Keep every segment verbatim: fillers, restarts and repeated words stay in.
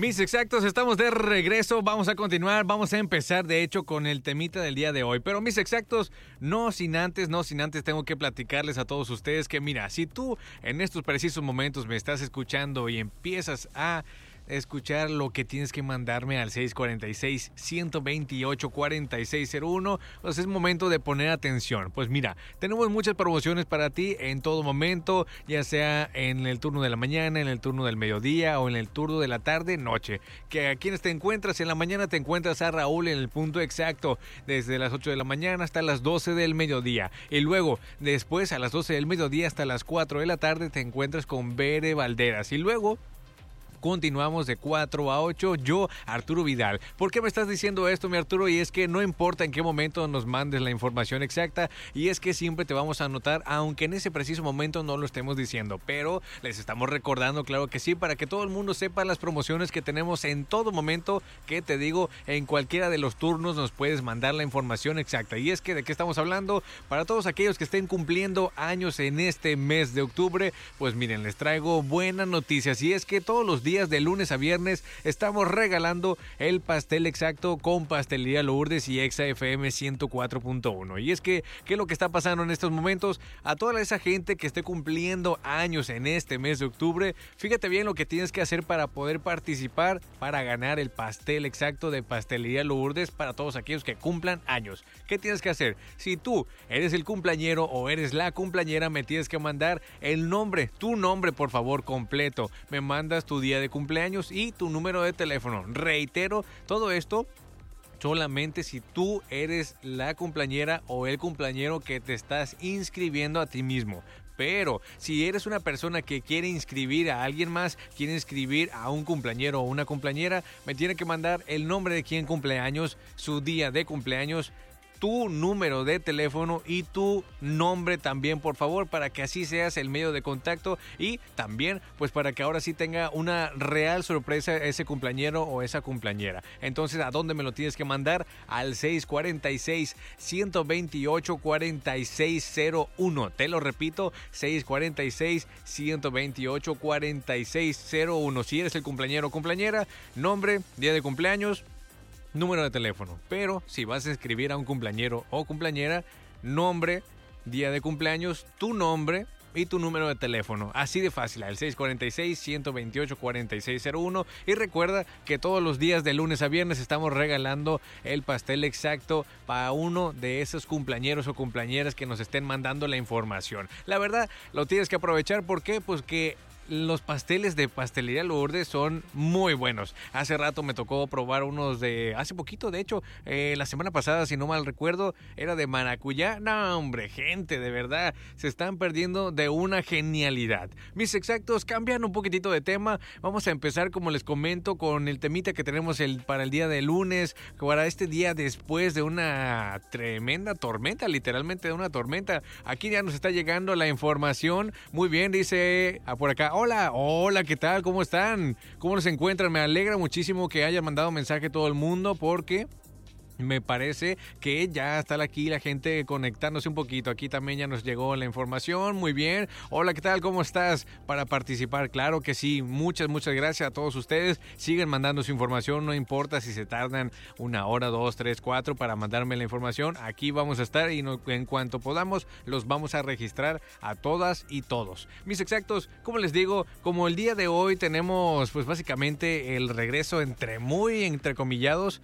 Mis exactos, estamos de regreso, vamos a continuar, vamos a empezar de hecho con el temita del día de hoy, pero mis exactos, no sin antes, no sin antes tengo que platicarles a todos ustedes que mira, si tú en estos precisos momentos me estás escuchando y empiezas a escuchar lo que tienes que mandarme al seis cuatro seis, uno dos ocho, cuatro seis cero uno, pues es momento de poner atención. Pues mira, tenemos muchas promociones para ti en todo momento, ya sea en el turno de la mañana, en el turno del mediodía o en el turno de la tarde, noche. Que a quienes te encuentras en la mañana, te encuentras a Raúl en el punto exacto, desde las ocho de la mañana hasta las doce del mediodía. Y luego, después a las doce del mediodía hasta las cuatro de la tarde, te encuentras con Bere Valderas. Y luego continuamos de cuatro a ocho, yo, Arturo Vidal. ¿Por qué me estás diciendo esto, mi Arturo? Y es que no importa en qué momento nos mandes la información exacta, y es que siempre te vamos a anotar, aunque en ese preciso momento no lo estemos diciendo, pero les estamos recordando, claro que sí, para que todo el mundo sepa las promociones que tenemos en todo momento, que te digo, en cualquiera de los turnos nos puedes mandar la información exacta. Y es que, ¿de qué estamos hablando? Para todos aquellos que estén cumpliendo años en este mes de octubre, pues miren, les traigo buenas noticias, y es que todos los días de lunes a viernes estamos regalando el pastel exacto con Pastelería Lourdes y Exa F M ciento cuatro punto uno. Y es que, ¿qué es lo que está pasando en estos momentos? A toda esa gente que esté cumpliendo años en este mes de octubre, fíjate bien lo que tienes que hacer para poder participar, para ganar el pastel exacto de Pastelería Lourdes para todos aquellos que cumplan años. ¿Qué tienes que hacer? Si tú eres el cumpleañero o eres la cumpleañera, me tienes que mandar el nombre, tu nombre por favor completo. Me mandas tu día de cumpleaños y tu número de teléfono. Reitero, todo esto solamente si tú eres la cumpleañera o el cumpleañero que te estás inscribiendo a ti mismo. Pero si eres una persona que quiere inscribir a alguien más, quiere inscribir a un cumpleañero o una cumpleañera, me tiene que mandar el nombre de quien cumpleaños, su día de cumpleaños, tu número de teléfono y tu nombre también, por favor, para que así seas el medio de contacto y también pues para que ahora sí tenga una real sorpresa ese cumpleañero o esa cumpleañera. Entonces, ¿a dónde me lo tienes que mandar? Al seis cuatro seis, uno dos ocho, cuatro seis cero uno. Te lo repito, seis cuatro seis, uno dos ocho, cuatro seis cero uno. Si eres el cumpleañero o cumpleañera, nombre, día de cumpleaños, número de teléfono. Pero si vas a escribir a un cumpleañero o cumpleañera, nombre, día de cumpleaños, tu nombre y tu número de teléfono. Así de fácil, al seis cuatro seis, uno dos ocho, cuatro seis cero uno. Y recuerda que todos los días de lunes a viernes estamos regalando el pastel exacto para uno de esos cumpleañeros o cumpleañeras que nos estén mandando la información. La verdad, lo tienes que aprovechar. ¿Por qué? Pues que los pasteles de Pastelería Lourdes son muy buenos. Hace rato me tocó probar unos de... Hace poquito, de hecho, eh, la semana pasada, si no mal recuerdo, era de maracuyá. No, hombre, gente, de verdad, se están perdiendo de una genialidad. Mis exactos, cambian un poquitito de tema. Vamos a empezar, como les comento, con el temita que tenemos el, para el día de lunes, para este día después de una tremenda tormenta, literalmente de una tormenta. Aquí ya nos está llegando la información. Muy bien, dice por acá. Hola, hola, ¿qué tal? ¿Cómo están? ¿Cómo se encuentran? Me alegra muchísimo que haya mandado mensaje todo el mundo porque me parece que ya está aquí la gente conectándose un poquito. Aquí también ya nos llegó la información. Muy bien. Hola, ¿qué tal? ¿Cómo estás? Para participar, claro que sí. Muchas, muchas gracias a todos ustedes. Siguen mandando su información. No importa si se tardan una hora, dos, tres, cuatro para mandarme la información. Aquí vamos a estar y no, en cuanto podamos los vamos a registrar a todas y todos. Mis exactos, como les digo, como el día de hoy tenemos pues básicamente el regreso entre muy entrecomillados,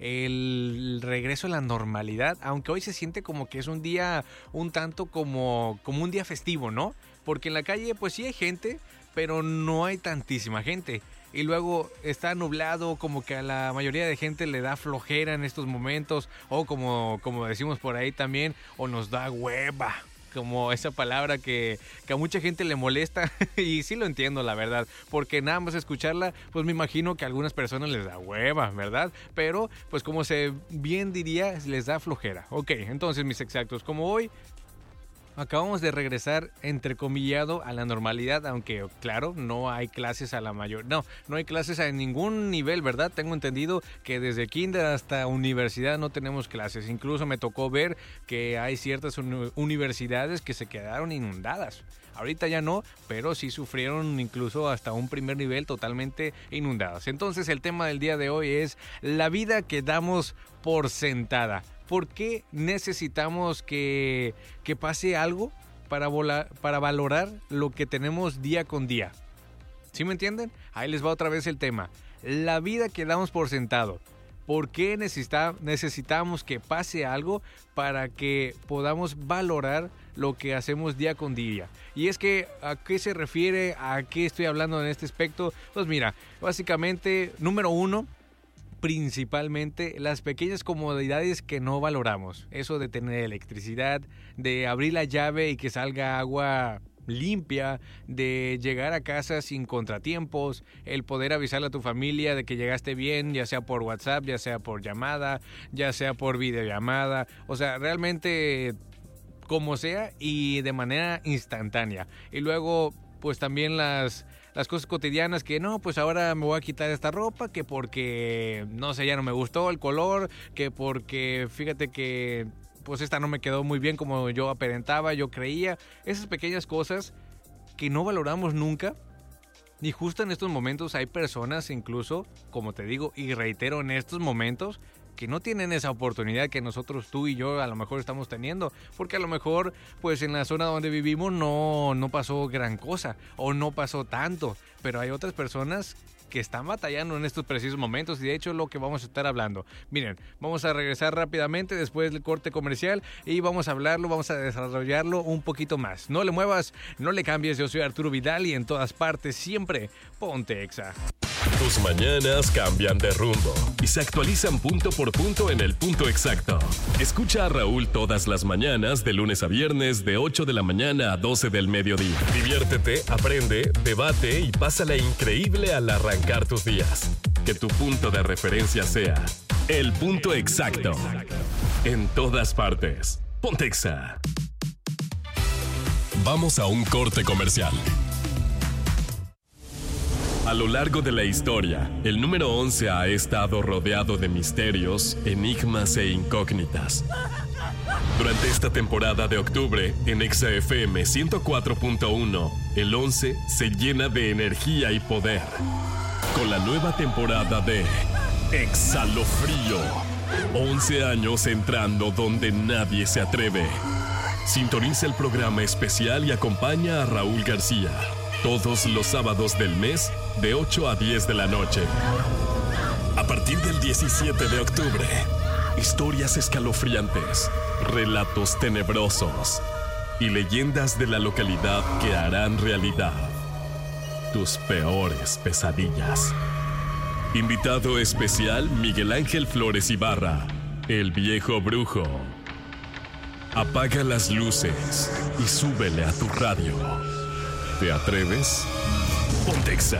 el regreso a la normalidad, aunque hoy se siente como que es un día un tanto como, como un día festivo, ¿no? Porque en la calle pues sí hay gente, pero no hay tantísima gente. Y luego está nublado, como que a la mayoría de gente le da flojera en estos momentos, o como, como decimos por ahí también, o nos da hueva. Como esa palabra que, que a mucha gente le molesta y sí lo entiendo, la verdad, porque nada más escucharla, pues me imagino que a algunas personas les da hueva, ¿verdad? Pero, pues como se bien diría, les da flojera. Ok, entonces mis exactos, como hoy acabamos de regresar, entrecomillado, a la normalidad, aunque, claro, no hay clases a la mayor... No, no hay clases a ningún nivel, ¿verdad? Tengo entendido que desde kinder hasta universidad no tenemos clases. Incluso me tocó ver que hay ciertas uni- universidades que se quedaron inundadas. Ahorita ya no, pero sí sufrieron incluso hasta un primer nivel totalmente inundadas. Entonces, el tema del día de hoy es la vida que damos por sentada. ¿Por qué necesitamos que, que pase algo para, volar, para valorar lo que tenemos día con día? ¿Sí me entienden? Ahí les va otra vez el tema. La vida que damos por sentado. ¿Por qué necesita, necesitamos que pase algo para que podamos valorar lo que hacemos día con día? Y es que, ¿a qué se refiere? ¿A qué estoy hablando en este aspecto? Pues mira, básicamente, número uno, principalmente las pequeñas comodidades que no valoramos. Eso de tener electricidad, de abrir la llave y que salga agua limpia, de llegar a casa sin contratiempos, el poder avisarle a tu familia de que llegaste bien, ya sea por WhatsApp, ya sea por llamada, ya sea por videollamada, o sea, realmente como sea y de manera instantánea. Y luego, pues también las, las cosas cotidianas que no, pues ahora me voy a quitar esta ropa, que porque, no sé, ya no me gustó el color, que porque, fíjate que pues esta no me quedó muy bien como yo aparentaba, yo creía. Esas pequeñas cosas que no valoramos nunca. Y justo en estos momentos hay personas incluso, como te digo y reitero, en estos momentos que no tienen esa oportunidad que nosotros, tú y yo, a lo mejor estamos teniendo. Porque a lo mejor, pues en la zona donde vivimos no, no pasó gran cosa o no pasó tanto. Pero hay otras personas que están batallando en estos precisos momentos y de hecho es lo que vamos a estar hablando. Miren, vamos a regresar rápidamente después del corte comercial y vamos a hablarlo, vamos a desarrollarlo un poquito más. No le muevas, no le cambies. Yo soy Arturo Vidal y en todas partes siempre ponte Exa. Tus mañanas cambian de rumbo y se actualizan punto por punto en el punto exacto. Escucha a Raúl todas las mañanas de lunes a viernes de ocho de la mañana a doce del mediodía. Diviértete, aprende, debate y pásala increíble al arrancar tus días. Que tu punto de referencia sea el punto exacto. En todas partes. Ponte Exa. Vamos a un corte comercial. A lo largo de la historia, el número once ha estado rodeado de misterios, enigmas e incógnitas. Durante esta temporada de octubre, en Exa F M ciento cuatro punto uno, el once se llena de energía y poder. Con la nueva temporada de Exalofrío. once años entrando donde nadie se atreve. Sintoniza el programa especial y acompaña a Raúl García. Todos los sábados del mes, de ocho a diez de la noche. A partir del diecisiete de octubre, historias escalofriantes, relatos tenebrosos y leyendas de la localidad que harán realidad tus peores pesadillas. Invitado especial, Miguel Ángel Flores Ibarra, el viejo brujo. Apaga las luces y súbele a tu radio. ¿Te atreves? Ponte Exa.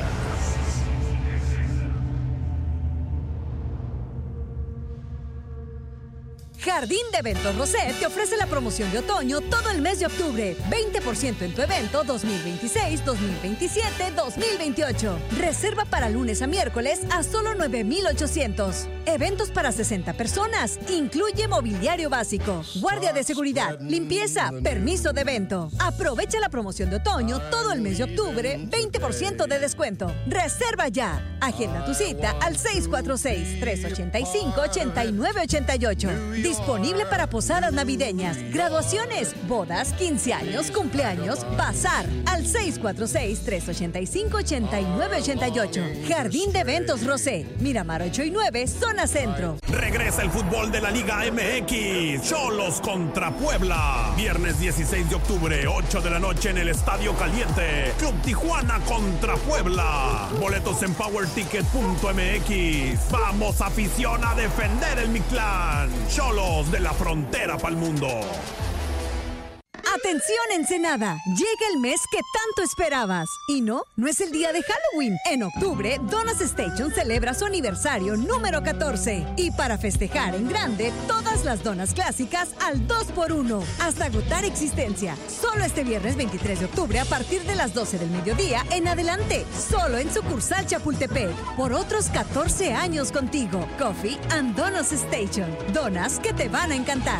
Jardín de Eventos Rosé te ofrece la promoción de otoño todo el mes de octubre. veinte por ciento en tu evento dos mil veintiséis, dos mil veintisiete, dos mil veintiocho. Reserva para lunes a miércoles a solo nueve mil ochocientos. Eventos para sesenta personas. Incluye mobiliario básico, guardia de seguridad, limpieza, permiso de evento. Aprovecha la promoción de otoño todo el mes de octubre. veinte por ciento de descuento. Reserva ya. Agenda tu cita al seis cuatro seis, tres ocho cinco, ocho nueve ocho ocho. Disponible para posadas navideñas, graduaciones, bodas, quince años, cumpleaños, bazar. Al seis cuatro seis, tres ocho cinco, ocho nueve ocho ocho. Jardín de Eventos Rosé, Miramar ocho y nueve, zona centro. Regresa el fútbol de la Liga M X. Cholos contra Puebla. Viernes dieciséis de octubre, ocho de la noche en el Estadio Caliente. Club Tijuana contra Puebla. Boletos en power ticket punto m x. Vamos, afición, a defender el Mictlán. Cholos de la frontera para el mundo. Atención Ensenada, llega el mes que tanto esperabas. Y no, no es el día de Halloween. En octubre, Donas Station celebra su aniversario número catorce. Y para festejar en grande, todas las donas clásicas al dos por uno. Hasta agotar existencia. Solo este viernes veintitrés de octubre a partir de las doce del mediodía en adelante. Solo en sucursal Chapultepec. Por otros catorce años contigo. Coffee and Donas Station. Donas que te van a encantar.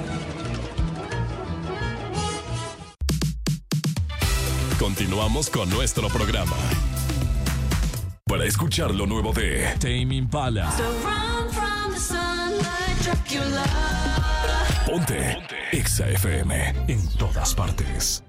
Continuamos con nuestro programa. Para escuchar lo nuevo de Tame Impala, Ponte, Ponte Exa F M en todas partes.